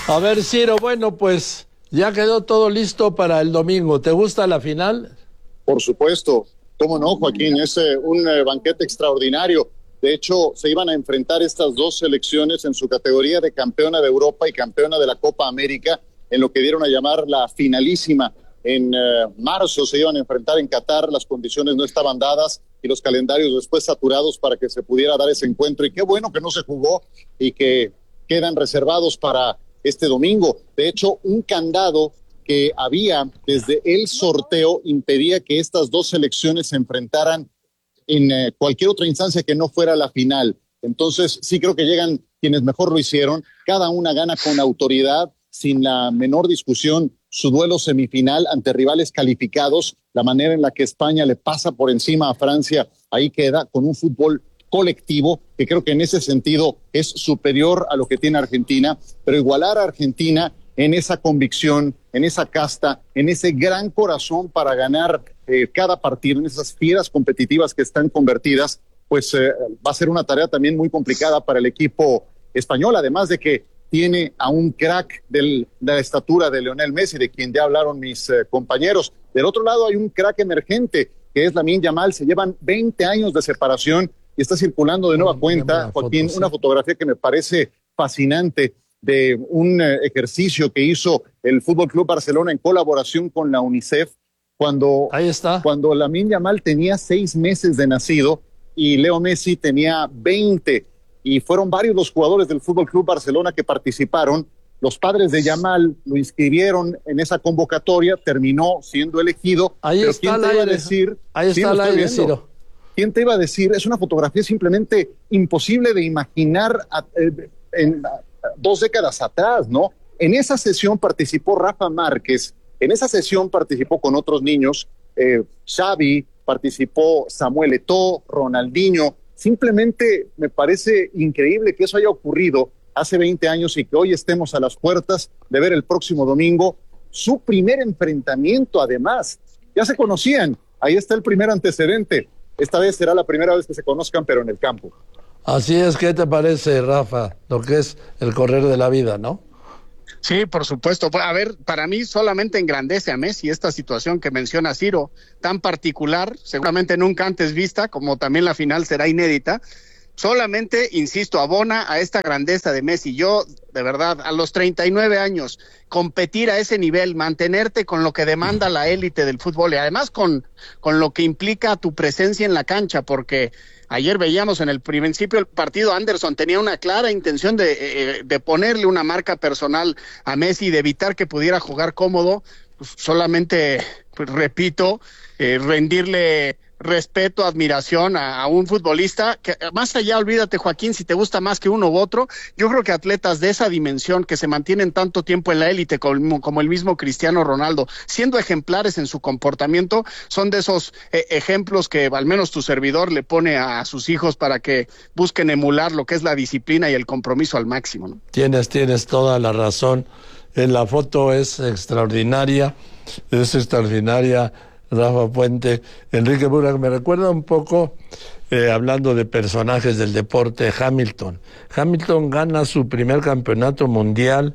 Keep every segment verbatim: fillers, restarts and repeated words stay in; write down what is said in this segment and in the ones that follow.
A ver, Ciro, bueno, pues ya quedó todo listo para el domingo. ¿Te gusta la final? Por supuesto. ¿Cómo no, Joaquín? Es eh, un eh, banquete extraordinario. De hecho, se iban a enfrentar estas dos selecciones en su categoría de campeona de Europa y campeona de la Copa América, en lo que dieron a llamar la finalísima. En eh, marzo se iban a enfrentar en Qatar, las condiciones no estaban dadas y los calendarios después saturados para que se pudiera dar ese encuentro. Y qué bueno que no se jugó y que quedan reservados para este domingo. De hecho, un candado que había desde el sorteo impedía que estas dos selecciones se enfrentaran en eh, cualquier otra instancia que no fuera la final. Entonces, sí creo que llegan quienes mejor lo hicieron. Cada una gana con autoridad, sin la menor discusión, su duelo semifinal ante rivales calificados. La manera en la que España le pasa por encima a Francia, ahí queda con un fútbol colectivo, que creo que en ese sentido es superior a lo que tiene Argentina, pero igualar a Argentina en esa convicción, en esa casta, en ese gran corazón para ganar eh, cada partido, en esas fieras competitivas que están convertidas, pues eh, va a ser una tarea también muy complicada para el equipo español, además de que tiene a un crack del, de la estatura de Lionel Messi, de quien ya hablaron mis eh, compañeros. Del otro lado hay un crack emergente, que es Lamine Yamal. Se llevan veinte años de separación y está circulando de nueva cuenta, Joaquín, una fotografía que me parece fascinante de un eh, ejercicio que hizo el Fútbol Club Barcelona en colaboración con la UNICEF, cuando, Ahí está. cuando Lamine Yamal tenía seis meses de nacido y Leo Messi tenía veinte, y fueron varios los jugadores del Fútbol Club Barcelona que participaron. Los padres de Yamal lo inscribieron en esa convocatoria, terminó siendo elegido. Ahí pero está ¿quién te iba a decir? Ahí Sí, está lo el estoy aire, viendo. Ciro. ¿Quién te iba a decir? Es una fotografía simplemente imposible de imaginar a, eh, en a, dos décadas atrás, ¿no? En esa sesión participó Rafa Márquez, en esa sesión participó con otros niños, eh, Xavi, participó Samuel Eto'o, Ronaldinho. Simplemente me parece increíble que eso haya ocurrido hace veinte años y que hoy estemos a las puertas de ver el próximo domingo su primer enfrentamiento. Además, ya se conocían, ahí está el primer antecedente. Esta vez será la primera vez que se conozcan, pero en el campo. Así es. ¿Qué te parece, Rafa, lo que es el correr de la vida, no? Sí, por supuesto. A ver, para mí solamente engrandece a Messi esta situación que menciona Ciro, tan particular, seguramente nunca antes vista, como también la final será inédita. Solamente, insisto, abona a esta grandeza de Messi. Yo, de verdad, a los treinta y nueve años, competir a ese nivel, mantenerte con lo que demanda la élite del fútbol y además con, con lo que implica tu presencia en la cancha, porque ayer veíamos en el principio del partido, Anderson tenía una clara intención de, eh, de ponerle una marca personal a Messi y de evitar que pudiera jugar cómodo. Pues solamente, pues, repito, eh, rendirle respeto, admiración a, a un futbolista que, más allá, olvídate, Joaquín, si te gusta más que uno u otro, yo creo que atletas de esa dimensión que se mantienen tanto tiempo en la élite como, como el mismo Cristiano Ronaldo, siendo ejemplares en su comportamiento, son de esos eh, ejemplos que al menos tu servidor le pone a, a sus hijos para que busquen emular lo que es la disciplina y el compromiso al máximo, ¿no? Tienes, tienes toda la razón. En la foto es extraordinaria, es extraordinaria. Rafa Puente, Enrique Burak, me recuerda un poco, eh, hablando de personajes del deporte, Hamilton. Hamilton gana su primer campeonato mundial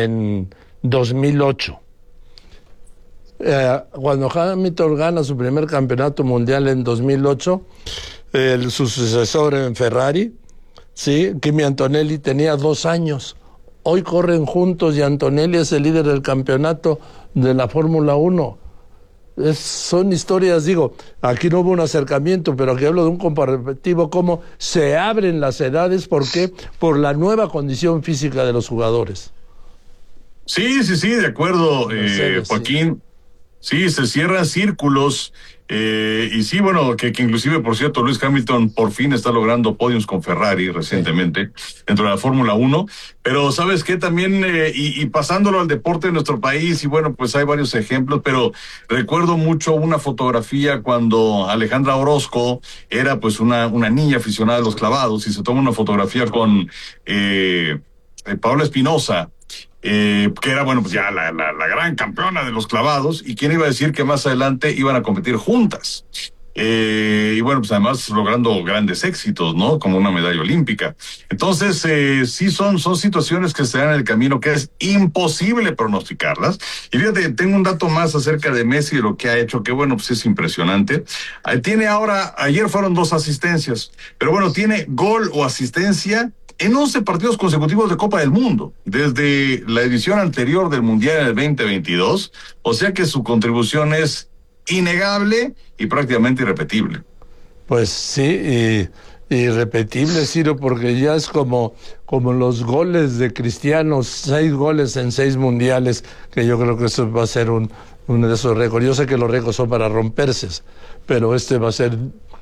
en dos mil ocho. Eh, cuando Hamilton gana su primer campeonato mundial en dos mil ocho, el, su sucesor en Ferrari, sí, Kimi Antonelli, tenía dos años. Hoy corren juntos y Antonelli es el líder del campeonato de la Fórmula uno. Es, son historias, digo, aquí no hubo un acercamiento, pero aquí hablo de un comparativo, cómo se abren las edades, ¿por qué? Por la nueva condición física de los jugadores. Sí, sí, sí, de acuerdo, eh, serio, Joaquín. Sí. sí, se cierran círculos, eh, y sí, bueno, que, que inclusive, por cierto, Lewis Hamilton por fin está logrando podiums con Ferrari recientemente, sí, dentro de la Fórmula uno, pero ¿sabes qué? También, eh, y, y pasándolo al deporte de nuestro país, y bueno, pues hay varios ejemplos, pero recuerdo mucho una fotografía cuando Alejandra Orozco era pues una, una niña aficionada a los clavados, y se toma una fotografía con eh, eh, Paola Espinosa, Eh, que era, bueno, pues ya la, la, la gran campeona de los clavados, y quién iba a decir que más adelante iban a competir juntas. Eh, y bueno, pues además logrando grandes éxitos, ¿no? Como una medalla olímpica. Entonces, eh, sí son, son situaciones que se dan en el camino que es imposible pronosticarlas. Y fíjate, tengo un dato más acerca de Messi, de lo que ha hecho, que bueno, pues es impresionante. Eh, tiene ahora, ayer fueron dos asistencias, pero bueno, tiene gol o asistencia en once partidos consecutivos de Copa del Mundo, desde la edición anterior del Mundial en el veinte veintidós, o sea que su contribución es innegable y prácticamente irrepetible. Pues sí, y, irrepetible, Ciro, porque ya es como, como los goles de Cristiano, seis goles en seis mundiales, que yo creo que eso va a ser un, uno de esos récords. Yo sé que los récords son para romperse, pero este va a ser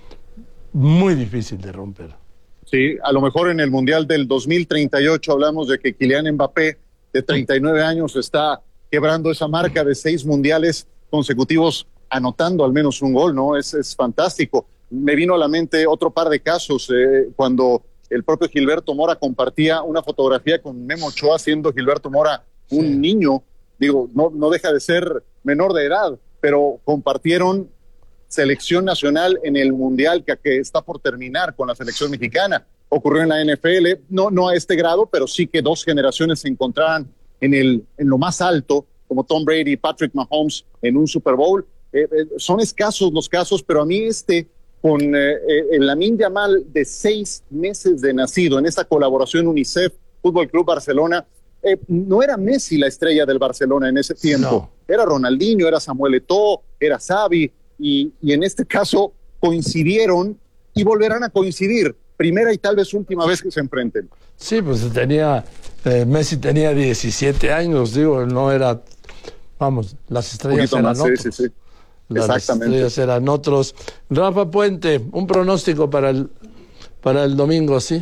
muy difícil de romper. Sí, a lo mejor en el Mundial del dos mil treinta y ocho hablamos de que Kylian Mbappé, de treinta y nueve años, está quebrando esa marca de seis mundiales consecutivos, anotando al menos un gol, ¿no? Es, es fantástico. Me vino a la mente otro par de casos, eh, cuando el propio Gilberto Mora compartía una fotografía con Memo Ochoa, siendo Gilberto Mora un sí. niño, digo, no, no deja de ser menor de edad, pero compartieron selección nacional en el Mundial que, que está por terminar con la selección mexicana. Ocurrió en la N F L, no, no a este grado, pero sí que dos generaciones se encontraran en, el, en lo más alto, como Tom Brady y Patrick Mahomes en un Super Bowl. Eh, eh, son escasos los casos, pero a mí este, con eh, el Lamine Yamal de seis meses de nacido, en esta colaboración UNICEF, Fútbol Club Barcelona, eh, no era Messi la estrella del Barcelona en ese tiempo, no. Era Ronaldinho, era Samuel Eto'o, era Xavi, y, y en este caso coincidieron y volverán a coincidir, primera y tal vez última vez que se enfrenten. Sí, pues tenía, eh, Messi tenía diecisiete años, digo, no era, vamos, las estrellas eran más, otros. Sí, sí, sí. Las Exactamente. estrellas eran otros. Rafa Puente, un pronóstico para el, para el domingo, ¿sí?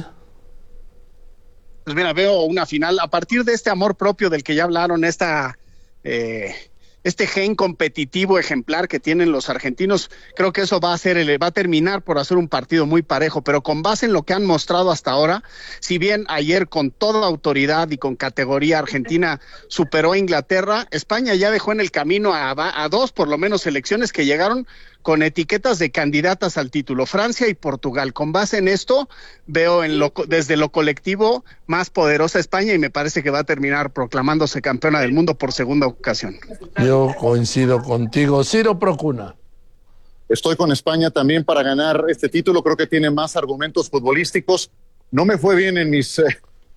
Pues mira, veo una final, a partir de este amor propio del que ya hablaron, esta... Eh, este gen competitivo ejemplar que tienen los argentinos, creo que eso va a ser, el, va a terminar por hacer un partido muy parejo, pero con base en lo que han mostrado hasta ahora, si bien ayer con toda autoridad y con categoría Argentina superó a Inglaterra, España ya dejó en el camino a, a dos, por lo menos, selecciones que llegaron con etiquetas de candidatas al título, Francia y Portugal. Con base en esto, veo en lo, desde lo colectivo más poderosa España y me parece que va a terminar proclamándose campeona del mundo por segunda ocasión. Yo coincido contigo. Ciro Procuna. Estoy con España también para ganar este título, creo que tiene más argumentos futbolísticos. No me fue bien en mis eh,